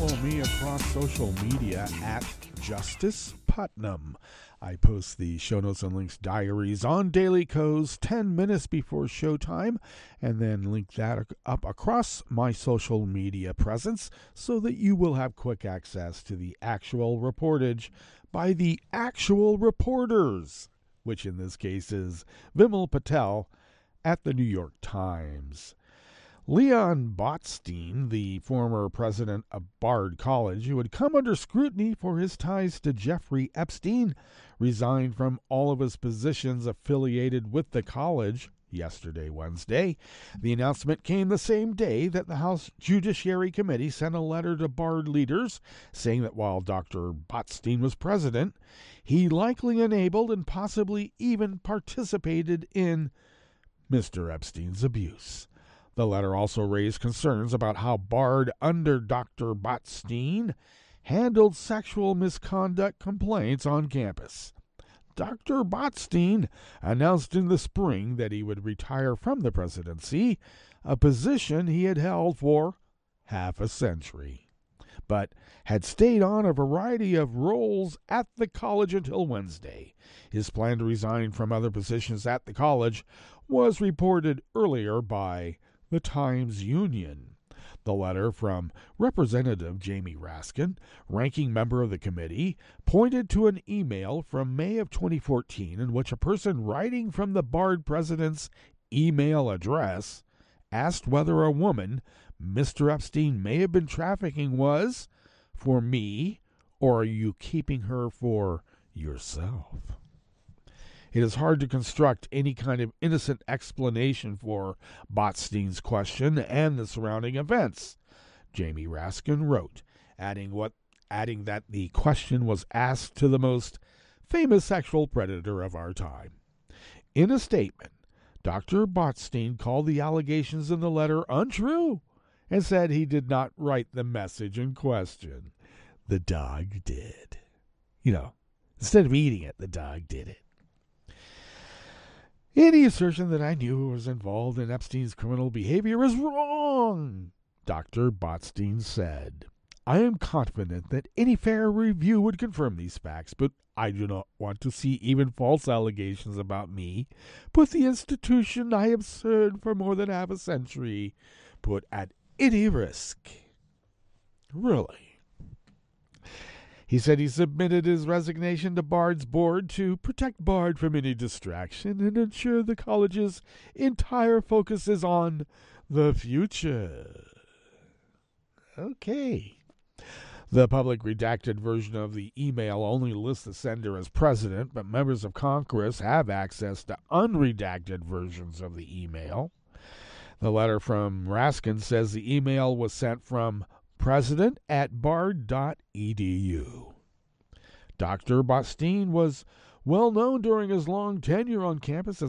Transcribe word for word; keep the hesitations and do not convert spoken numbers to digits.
follow me across social media at Justice Putnam. I post the show notes and links diaries on Daily Kos ten minutes before showtime, and then link that up across my social media presence so that you will have quick access to the actual reportage by the actual reporters, which in this case is Vimal Patel at the New York Times. Leon Botstein, the former president of Bard College, who had come under scrutiny for his ties to Jeffrey Epstein, resigned from all of his positions affiliated with the college yesterday, Wednesday. The announcement came the same day that the House Judiciary Committee sent a letter to Bard leaders saying that while Doctor Botstein was president, he likely enabled and possibly even participated in Mister Epstein's abuse. The letter also raised concerns about how Bard, under Doctor Botstein, handled sexual misconduct complaints on campus. Doctor Botstein announced in the spring that he would retire from the presidency, a position he had held for half a century, but had stayed on a variety of roles at the college until Wednesday. His plan to resign from other positions at the college was reported earlier by the Times-Union. The letter from Representative Jamie Raskin, ranking member of the committee, pointed to an email from May of twenty fourteen in which a person writing from the Bard president's email address asked whether a woman Mister Epstein may have been trafficking was for me, or are you keeping her for yourself? It is hard to construct any kind of innocent explanation for Botstein's question and the surrounding events, Jamie Raskin wrote, adding what adding that the question was asked to the most famous sexual predator of our time. In a statement, Doctor Botstein called the allegations in the letter untrue and said he did not write the message in question. The dog did. You know, instead of eating it, the dog did it. Any assertion that I knew who was involved in Epstein's criminal behavior is wrong, Doctor Botstein said. I am confident that any fair review would confirm these facts, but I do not want to see even false allegations about me put the institution I have served for more than half a century put at any risk. Really? He said he submitted his resignation to Bard's board to protect Bard from any distraction and ensure the college's entire focus is on the future. Okay. The public redacted version of the email only lists the sender as president, but members of Congress have access to unredacted versions of the email. The letter from Raskin says the email was sent from president at bard dot e d u. Doctor Botstein was well known during his long tenure on campus as